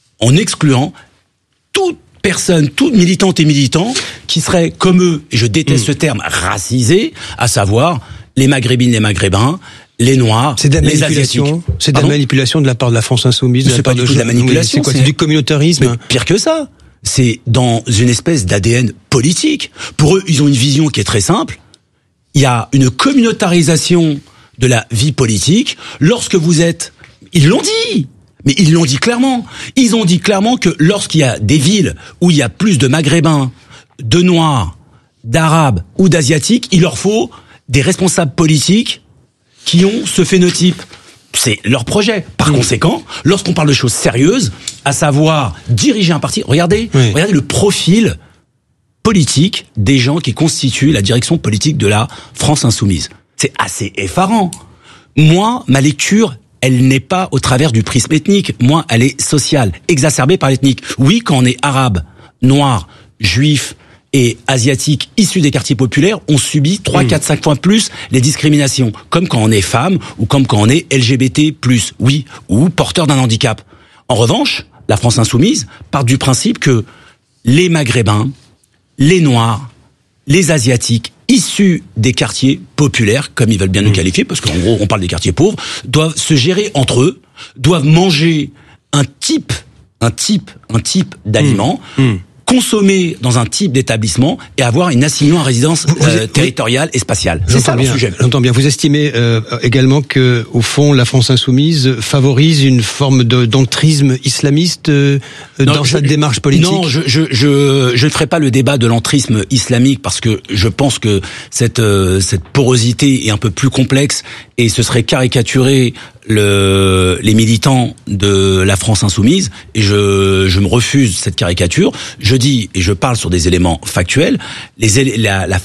toute personne, toute militante et militant qui seraient comme eux, et je déteste ce terme, racisés, à savoir les Maghrébines, les Maghrébins, les Noirs, les Asiatiques. C'est de la manipulation de la part de la France Insoumise. C'est pas du tout de la manipulation. C'est quoi? C'est du communautarisme. Mais pire que ça. C'est dans une espèce d'ADN politique. Pour eux, ils ont une vision qui est très simple. Il y a une communautarisation de la vie politique. Lorsque vous êtes... Ils l'ont dit. Mais ils l'ont dit clairement. Ils ont dit clairement que lorsqu'il y a des villes où il y a plus de Maghrébins, de Noirs, d'Arabes ou d'Asiatiques, il leur faut des responsables politiques qui ont ce phénotype. C'est leur projet. Par conséquent, lorsqu'on parle de choses sérieuses, à savoir diriger un parti, regardez le profil politique des gens qui constituent la direction politique de la France Insoumise. C'est assez effarant. Moi, ma lecture, elle n'est pas au travers du prisme ethnique. Moi, elle est sociale, exacerbée par l'ethnique. Oui, quand on est arabe, noir, juif et asiatique issus des quartiers populaires, on subit 3, 4, 5 fois plus les discriminations. Comme quand on est femme ou comme quand on est LGBT+, oui, ou porteur d'un handicap. En revanche, la France Insoumise part du principe que les Maghrébins, les Noirs, les Asiatiques, issus des quartiers populaires, comme ils veulent bien nous qualifier, parce qu'en gros, on parle des quartiers pauvres, doivent se gérer entre eux, doivent manger un type d'aliments, consommer dans un type d'établissement et avoir une assignation à résidence territoriale et spatiale. C'est ça le sujet. J'entends bien. Vous estimez également que, au fond, la France Insoumise favorise une forme d'entrisme islamiste dans sa démarche politique? Non, je ne ferai pas le débat de l'entrisme islamique parce que je pense que cette porosité est un peu plus complexe et ce serait caricaturer les militants de la France insoumise, et je me refuse cette caricature. Je dis, et je parle sur des éléments factuels, la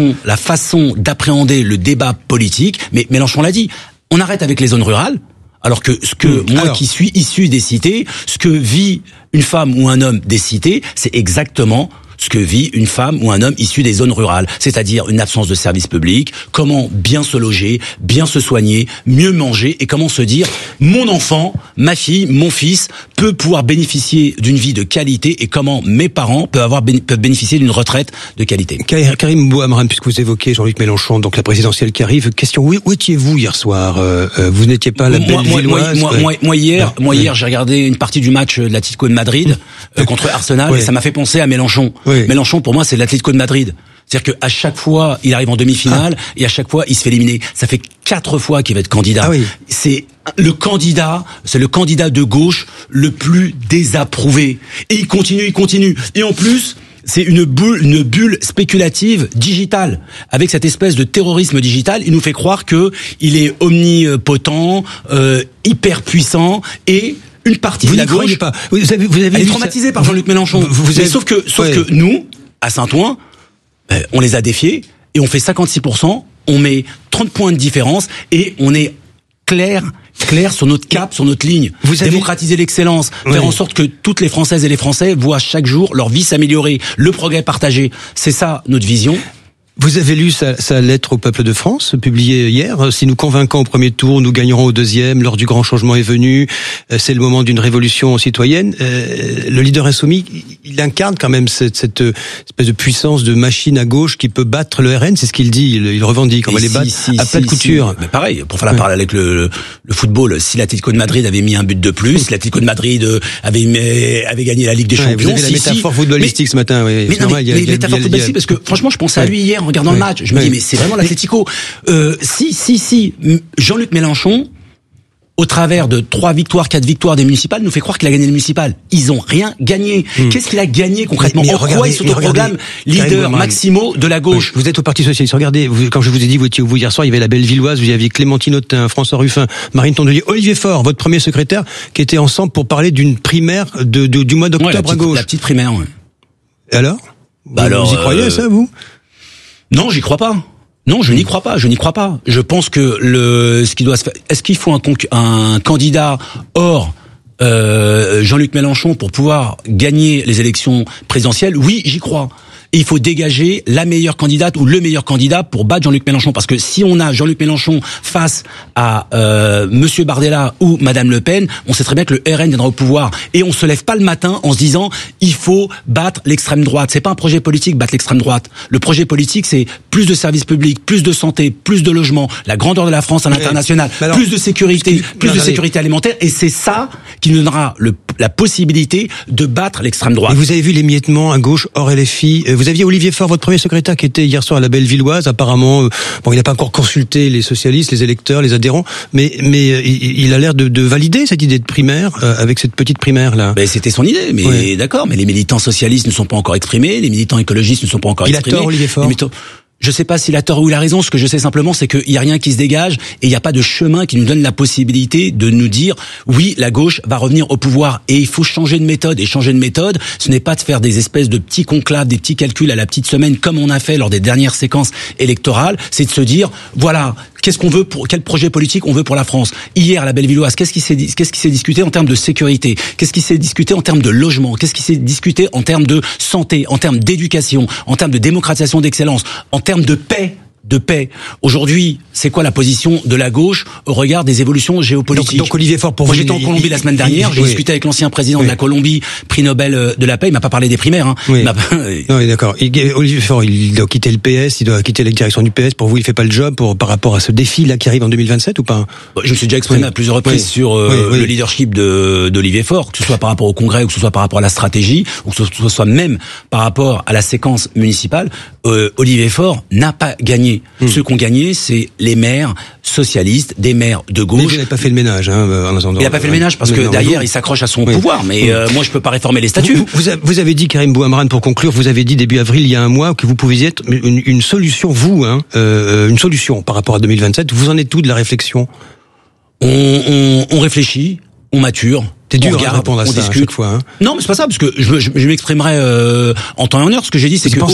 façon d'appréhender le débat politique. Mais Mélenchon l'a dit, on arrête avec les zones rurales. Alors que qui suis issu des cités, ce que vit une femme ou un homme des cités, c'est exactement ce que vit une femme ou un homme issu des zones rurales, c'est-à-dire une absence de services publics, comment bien se loger, bien se soigner, mieux manger, et comment se dire mon enfant, ma fille, mon fils peut pouvoir bénéficier d'une vie de qualité, et comment mes parents peuvent bénéficier d'une retraite de qualité. Karim Bouhamrane, puisque vous évoquez Jean-Luc Mélenchon, donc la présidentielle qui arrive, question, où étiez-vous hier soir? Vous n'étiez pas à la Bellevilloise? Moi hier, j'ai regardé une partie du match de l'Atlético de Madrid contre Arsenal, et ça m'a fait penser à Mélenchon. Mélenchon, pour moi, c'est l'Atlético de Madrid. C'est-à-dire qu'à chaque fois, il arrive en demi-finale, et à chaque fois, il se fait éliminer. Ça fait 4 fois qu'il va être candidat. C'est le candidat de gauche le plus désapprouvé. Et il continue. Et en plus, c'est une bulle spéculative digitale. Avec cette espèce de terrorisme digital, il nous fait croire que il est omnipotent, hyper puissant, et une partie de la gauche, vous avez elle est traumatisée par Jean-Luc Mélenchon. Sauf que nous, à Saint-Ouen, on les a défiés, et on fait 56%, on met 30 points de différence, et on est clair sur notre cap, sur notre ligne. Démocratiser l'excellence, faire en sorte que toutes les Françaises et les Français voient chaque jour leur vie s'améliorer, le progrès partagé. C'est ça notre vision. Vous avez lu sa lettre au peuple de France, publiée hier. Si nous convainquons au premier tour, nous gagnerons au deuxième. L'heure du grand changement est venue. C'est le moment d'une révolution citoyenne. Le leader insoumis, il incarne quand même cette espèce de puissance de machine à gauche qui peut battre le RN. C'est ce qu'il dit. Il revendique. On va les battre à plat de couture. Mais pareil, pour faire la parallèle avec le football, si l'Atlético de Madrid avait mis un but de plus, si l'Atlético de Madrid avait gagné la Ligue des Champions. Vous avez la métaphore footballistique ce matin. Mais métaphore footballistique, parce que franchement, je pensais à lui hier en regardant le match. Je me dis, mais c'est vraiment l'Atlético. Si Jean-Luc Mélenchon, au travers de 3 victoires, 4 victoires des municipales, nous fait croire qu'il a gagné les municipales. Ils ont rien gagné. Qu'est-ce qu'il a gagné concrètement? En quoi il s'autoproclame leader maximo de la gauche? Vous êtes au Parti Socialiste. Regardez, quand je vous ai dit, vous étiez où hier soir, il y avait la Bellevilloise, vous y aviez Clémentine Autain, François Ruffin, Marine Tondelier, Olivier Faure, votre premier secrétaire, qui étaient ensemble pour parler d'une primaire du mois d'octobre à gauche. La petite primaire, Et alors? Vous y croyez à ça, vous? Non, j'y crois pas. Non, je n'y crois pas. Je pense que ce qui doit se faire, est-ce qu'il faut un candidat hors Jean-Luc Mélenchon pour pouvoir gagner les élections présidentielles? Oui, j'y crois. Et il faut dégager la meilleure candidate ou le meilleur candidat pour battre Jean-Luc Mélenchon. Parce que si on a Jean-Luc Mélenchon face à Monsieur Bardella ou Madame Le Pen, on sait très bien que le RN viendra au pouvoir. Et on se lève pas le matin en se disant il faut battre l'extrême droite. C'est pas un projet politique battre l'extrême droite. Le projet politique, c'est plus de services publics, plus de santé, plus de logements, la grandeur de la France à l'international, plus de sécurité, sécurité alimentaire. Et c'est ça qui nous donnera la possibilité de battre l'extrême droite. Et vous avez vu l'émiettement à gauche hors LFI. Vous aviez Olivier Faure, votre premier secrétaire, qui était hier soir à la Bellevilloise. Apparemment, il n'a pas encore consulté les socialistes, les électeurs, les adhérents, mais il a l'air de valider cette idée de primaire avec cette petite primaire là. Ben c'était son idée, mais d'accord. Mais les militants socialistes ne sont pas encore exprimés, les militants écologistes ne sont pas encore exprimés. Il a tort, Olivier Faure. Je sais pas s'il a tort ou il a raison. Ce que je sais simplement, c'est qu'il y a rien qui se dégage et il n'y a pas de chemin qui nous donne la possibilité de nous dire oui, la gauche va revenir au pouvoir. Et il faut changer de méthode. Et changer de méthode, ce n'est pas de faire des espèces de petits conclaves, des petits calculs à la petite semaine comme on a fait lors des dernières séquences électorales. C'est de se dire voilà, qu'est-ce qu'on veut quel projet politique on veut pour la France. Hier à la Bellevilloise, qu'est-ce qui s'est discuté en termes de sécurité? Qu'est-ce qui s'est discuté en termes de logement? Qu'est-ce qui s'est discuté en termes de santé, en termes d'éducation, en termes de démocratisation d'excellence, en termes de paix? Aujourd'hui, c'est quoi la position de la gauche au regard des évolutions géopolitiques? Donc Olivier Faure, pour vous, j'étais en Colombie la semaine dernière, j'ai discuté avec l'ancien président de la Colombie, prix Nobel de la paix, il m'a pas parlé des primaires. Hein. Oui, d'accord. Olivier Faure, il doit quitter le PS, il doit quitter la direction du PS. Pour vous, il fait pas le job par rapport à ce défi là qui arrive en 2027 ou pas? Je me suis déjà exprimé à plusieurs reprises sur le leadership d'Olivier Faure, que ce soit par rapport au Congrès, ou que ce soit par rapport à la stratégie, ou que ce soit même par rapport à la séquence municipale. Olivier Faure n'a pas gagné. Ceux qui ont gagné, c'est les maires socialistes, des maires de gauche. Mais il n'a pas fait le ménage, en attendant. Il n'a pas fait le ménage parce que derrière, il s'accroche à son pouvoir. Mais moi, je peux pas réformer les statuts. Vous avez dit, Karim Bouhamrane, pour conclure, vous avez dit début avril, il y a un mois, que vous pouviez être une solution, une solution par rapport à 2027. Vous en êtes où de la réflexion? on réfléchit, on mature. C'est dur de répondre à ça à chaque fois. Hein. Non, mais c'est pas ça, parce que je m'exprimerai en temps et en heure. Ce que j'ai dit, c'est que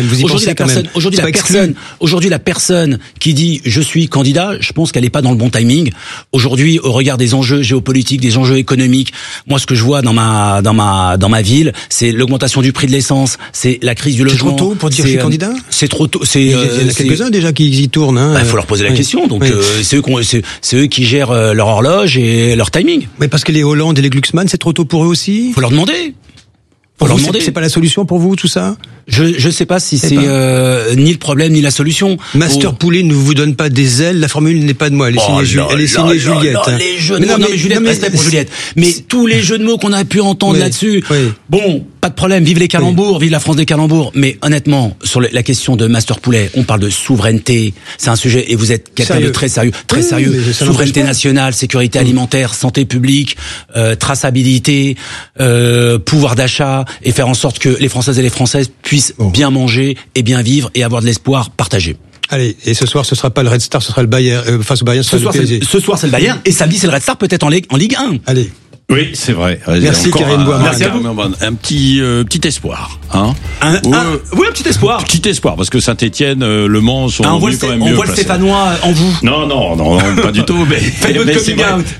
aujourd'hui la personne qui dit je suis candidat, je pense qu'elle est pas dans le bon timing. Aujourd'hui, au regard des enjeux géopolitiques, des enjeux économiques, moi ce que je vois dans ma ville, c'est l'augmentation du prix de l'essence, c'est la crise du logement. C'est trop tôt pour dire je suis candidat. C'est trop tôt. Il y en a quelques-uns déjà qui y tournent. Hein. Faut leur poser la question. Donc c'est eux qui gèrent leur horloge et leur timing. Mais parce que les Hollande et les Glucksmann, c'est trop tôt pour eux aussi. Faut leur demander. C'est pas la solution pour vous tout ça? Je sais pas si c'est ni le problème ni la solution. Master Poulet ne vous donne pas des ailes. La formule n'est pas de moi. Elle est signée Juliette. Les jeux de mots. Non, mais Juliette, respect pour Juliette. Mais tous les jeux de mots qu'on a pu entendre là-dessus. Oui. Bon, pas de problème. Vive les calembours, vive la France des calembours. Mais honnêtement, sur la question de Master Poulet, on parle de souveraineté. C'est un sujet, et vous êtes quelqu'un de très sérieux. Très sérieux. Souveraineté nationale, sécurité alimentaire, santé publique, traçabilité, pouvoir d'achat, et faire en sorte que les Françaises et les Françaises puissent bien manger et bien vivre et avoir de l'espoir partagé. Allez, et ce soir, ce sera pas le Red Star, ce sera le Bayern, face au Bayern, ce sera le PSG. Ce soir, c'est le Bayern, et samedi, c'est le Red Star, peut-être en Ligue 1. Allez. Oui, c'est vrai. Merci Karim Boisman. Merci à vous. Un petit espoir, hein. Oui, un petit espoir. Petit espoir, parce que Saint-Étienne, Le Mans sont quand même mieux. On voit le Stéphanois en vous. Non, pas du tout. Mais c'est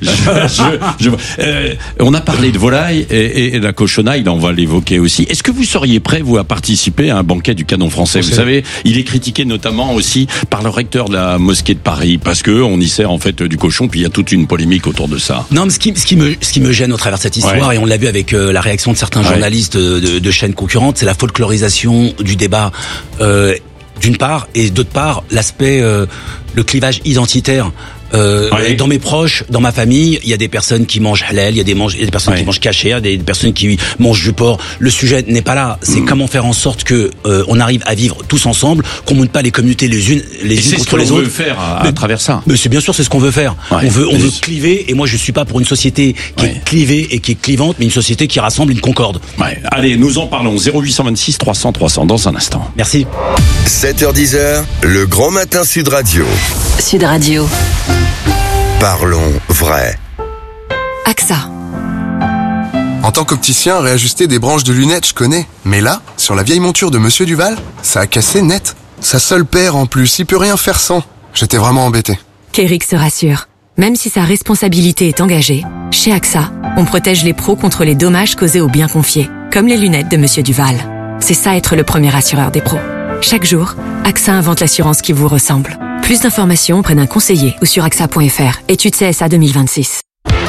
vrai. On a parlé de volaille et la cochonaille, là, on va l'évoquer aussi. Est-ce que vous seriez prêt, vous, à participer à un banquet du canon français? Vous savez, il est critiqué notamment aussi par le recteur de la mosquée de Paris, parce que on y sert en fait du cochon, puis il y a toute une polémique autour de ça. Non, mais ce qui me gêne au travers de cette histoire, et on l'a vu avec la réaction de certains journalistes de chaînes concurrentes, c'est la folklorisation du débat, d'une part, et d'autre part, l'aspect, le clivage identitaire. Dans mes proches, dans ma famille, il y a des personnes qui mangent halal, il y a des personnes qui mangent kasher, il y a des personnes qui mangent du porc. Le sujet n'est pas là. C'est comment faire en sorte que on arrive à vivre tous ensemble, qu'on monte pas les communautés les unes contre les autres. C'est ce qu'on veut faire à travers ça. Mais c'est bien sûr, c'est ce qu'on veut faire. On veut cliver, et moi je suis pas pour une société qui est clivée et qui est clivante, mais une société qui rassemble, une concorde. Allez, nous en parlons. 0826 300 300 dans un instant. Merci. 7h10, le grand matin Sud Radio. Sud Radio. Parlons vrai. AXA. En tant qu'opticien, réajuster des branches de lunettes, je connais. Mais là, sur la vieille monture de Monsieur Duval, ça a cassé net. Sa seule paire en plus, il peut rien faire sans. J'étais vraiment embêté. Kéric se rassure. Même si sa responsabilité est engagée, chez AXA, on protège les pros contre les dommages causés aux biens confiés, comme les lunettes de Monsieur Duval. C'est ça être le premier assureur des pros. Chaque jour, AXA invente l'assurance qui vous ressemble. Plus d'informations auprès d'un conseiller ou sur AXA.fr. Étude CSA 2026.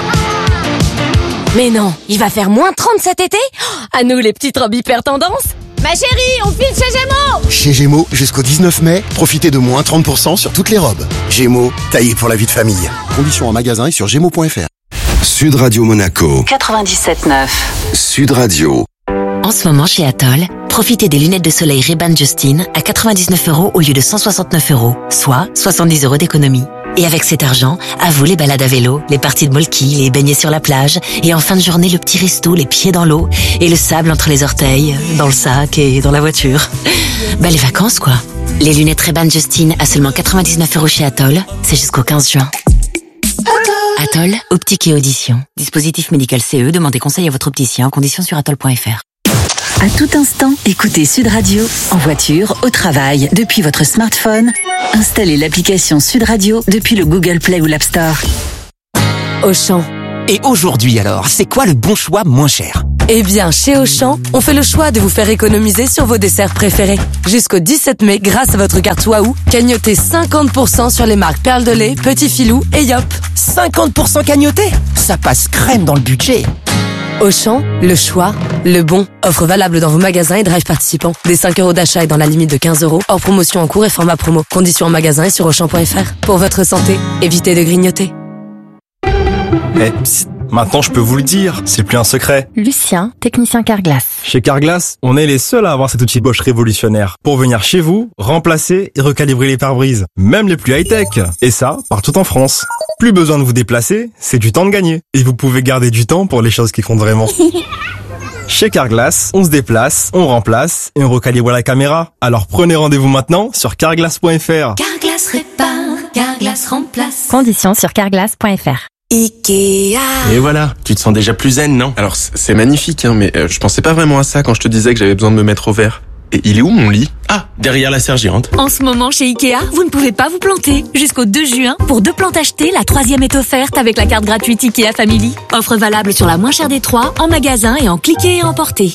Mais non, il va faire moins 30 cet été? À nous les petites robes hyper tendance. Ma chérie, on file chez Gémeaux! Chez Gémeaux, jusqu'au 19 mai, profitez de moins 30% sur toutes les robes. Gémeaux, taillé pour la vie de famille. Conditions en magasin et sur Gémeaux.fr. Sud Radio Monaco. 97.9. Sud Radio. En ce moment, chez Atoll, profitez des lunettes de soleil Ray-Ban Justine à 99 € au lieu de 169 €, soit 70 € d'économie. Et avec cet argent, à vous les balades à vélo, les parties de molki, les baignets sur la plage, et en fin de journée, le petit resto, les pieds dans l'eau, et le sable entre les orteils, dans le sac et dans la voiture. Les vacances, quoi. Les lunettes Ray-Ban Justine à seulement 99 € chez Atoll, c'est jusqu'au 15 juin. Atoll, optique et audition. Dispositif médical CE, demandez conseil à votre opticien, conditions sur atoll.fr. À tout instant, écoutez Sud Radio, en voiture, au travail, depuis votre smartphone. Installez l'application Sud Radio depuis le Google Play ou l'App Store. Auchan. Et aujourd'hui alors, c'est quoi le bon choix moins cher? Eh bien, chez Auchan, on fait le choix de vous faire économiser sur vos desserts préférés. Jusqu'au 17 mai, grâce à votre carte Waouh, cagnotez 50% sur les marques Perle de lait, Petit Filou et Yop. 50% cagnoté? Ça passe crème dans le budget. Auchan, le choix, le bon. Offre valable dans vos magasins et drive participants. Des 5 € d'achat et dans la limite de 15 €. Hors promotion en cours et format promo. Conditions en magasin et sur Auchan.fr. Pour votre santé, évitez de grignoter. Psst, maintenant je peux vous le dire, c'est plus un secret. Lucien, technicien Carglass. Chez Carglass, on est les seuls à avoir cet outil Bosch révolutionnaire pour venir chez vous, remplacer et recalibrer les pare-brises, même les plus high-tech. Et ça, partout en France. Plus besoin de vous déplacer, c'est du temps de gagner. Et vous pouvez garder du temps pour les choses qui comptent vraiment. Chez Carglass, on se déplace, on remplace et on recalibre la caméra. Alors prenez rendez-vous maintenant sur carglass.fr. Carglass répare, Carglass remplace. Conditions sur carglass.fr. Ikea. Et voilà, tu te sens déjà plus zen, non? Alors c'est magnifique, hein, mais je pensais pas vraiment à ça quand je te disais que j'avais besoin de me mettre au vert. Et il est où mon lit? Ah, derrière la sergérante. En ce moment chez Ikea, vous ne pouvez pas vous planter. Jusqu'au 2 juin, pour 2 plantes achetées, la 3e est offerte avec la carte gratuite Ikea Family. Offre valable sur la moins chère des 3, en magasin et en cliquer et emporter.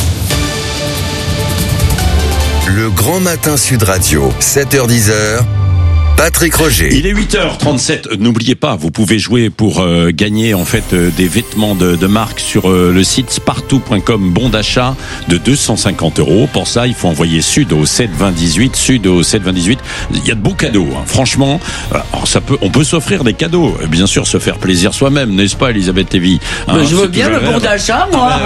Le Grand Matin Sud Radio, 7h-10h. Patrick Roger. Il est 8h37. N'oubliez pas, vous pouvez jouer pour gagner en fait des vêtements de marque sur le site spartou.com, bon d'achat de 250 €. Pour ça, il faut envoyer Sud au 72018. Sud au 72018. Il y a de beaux cadeaux. Hein. Franchement, alors on peut s'offrir des cadeaux. Bien sûr, se faire plaisir soi-même, n'est-ce pas, Elisabeth Lévy? Hein, je veux bien le bon d'achat, moi.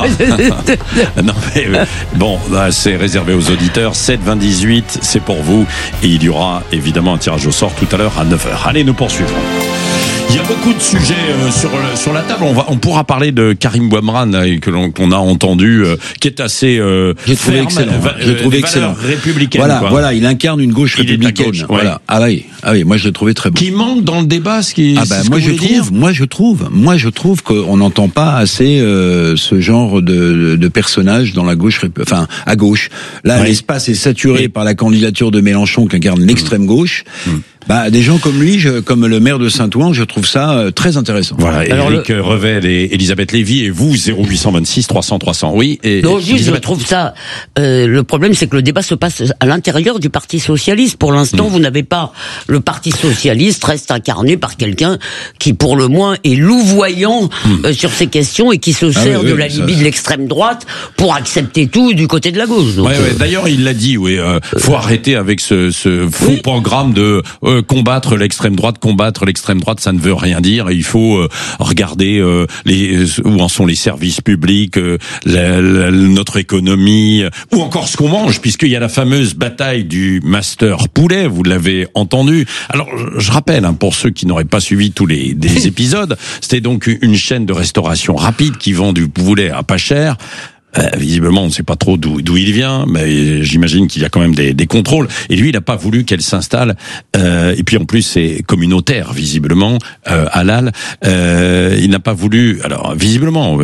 Non, mais bon, là, c'est réservé aux auditeurs. 72018, c'est pour vous. Et il y aura évidemment un tirage au sort tout à l'heure à 9h. Allez, nous poursuivons. Il y a beaucoup de sujets sur la table. On pourra parler de Karim Bouamran qu'on a entendu, qui est assez j'ai trouvé excellent. J'ai trouvé excellent. Républicaine. Voilà, il incarne une gauche républicaine. Gauche, voilà. Ouais. Ah oui, moi je l'ai trouvé très bon. Qui manque dans le débat, moi je trouve qu'on n'entend pas assez ce genre de personnage dans la gauche, à gauche. Là, l'espace est saturé par la candidature de Mélenchon qui incarne l'extrême gauche. Des gens comme lui, comme le maire de Saint-Ouen, je trouve ça très intéressant. Voilà, alors Éric Revel et Elisabeth Lévy, et vous, 0826 300 300. Oui. Et non, juste, je trouve ça. Le problème, c'est que le débat se passe à l'intérieur du Parti socialiste. Pour l'instant, vous n'avez pas. Le Parti socialiste reste incarné par quelqu'un qui, pour le moins, est louvoyant sur ces questions et qui se sert de la Libye de l'extrême droite pour accepter tout du côté de la gauche. Donc, D'ailleurs, il l'a dit. Faut arrêter avec ce faux programme de combattre l'extrême droite, ça ne veut rien dire. Il faut regarder où en sont les services publics, notre économie, ou encore ce qu'on mange, puisqu'il y a la fameuse bataille du master poulet, vous l'avez entendu. Alors, je rappelle, pour ceux qui n'auraient pas suivi tous des épisodes, c'était donc une chaîne de restauration rapide qui vend du poulet à pas cher. Visiblement, on ne sait pas trop d'où il vient, mais j'imagine qu'il y a quand même des contrôles. Et lui, il n'a pas voulu qu'elle s'installe. Et puis en plus, c'est communautaire, visiblement, halal. Il n'a pas voulu. Alors, visiblement,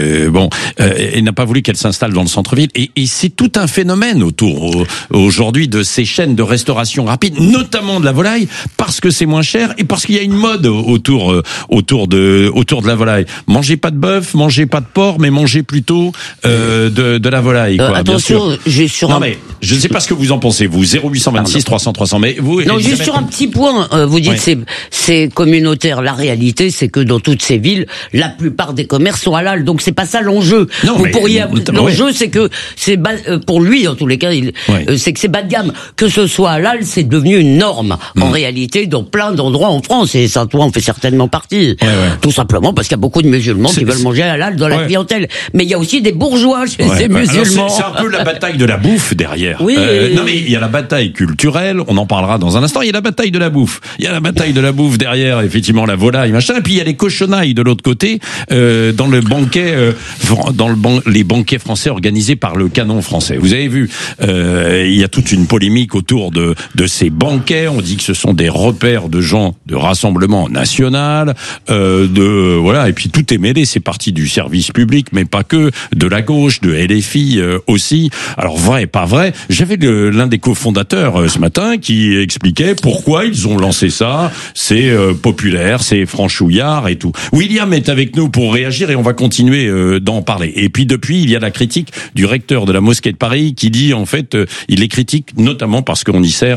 il n'a pas voulu qu'elle s'installe dans le centre-ville. Et c'est tout un phénomène autour aujourd'hui de ces chaînes de restauration rapide, notamment de la volaille, parce que c'est moins cher et parce qu'il y a une mode autour de la volaille. Mangez pas de bœuf, mangez pas de porc, mais mangez plutôt de la volaille, quoi. Attention, j'ai sur non, mais je ne sais pas ce que vous en pensez, vous. 0826 300 300. Mais vous. Non, juste sur un petit point. Vous dites c'est communautaire. La réalité, c'est que dans toutes ces villes, la plupart des commerces sont halal. Donc c'est pas ça l'enjeu. L'enjeu, c'est que c'est pour lui, en tous les cas, c'est que c'est bas de gamme. Que ce soit halal, c'est devenu une norme. En réalité, dans plein d'endroits en France, et Saint-Ouen en fait certainement partie. Tout simplement parce qu'il y a beaucoup de musulmans qui veulent manger halal dans la clientèle. Mais il y a aussi des bourgeois chez ces musulmans. C'est un peu la bataille de la bouffe derrière. Oui. Non mais il y a la bataille culturelle, on en parlera dans un instant. Il y a la bataille de la bouffe. Il y a la bataille de la bouffe derrière, effectivement, la volaille, machin. Et puis il y a les cochonailles de l'autre côté, dans le banquet, les banquets français organisés par le Canon français. Vous avez vu, il y a toute une polémique autour de ces banquets. On dit que ce sont des repères de gens de Rassemblement National, et puis tout est mêlé. C'est parti du service public, mais pas que, de la gauche, de LFI aussi. Alors vrai, pas vrai. J'avais l'un des cofondateurs ce matin qui expliquait pourquoi ils ont lancé ça. C'est populaire, c'est franchouillard et tout. William est avec nous pour réagir et on va continuer d'en parler. Et puis depuis, il y a la critique du recteur de la mosquée de Paris qui dit en fait, il les critique notamment parce qu'on y sert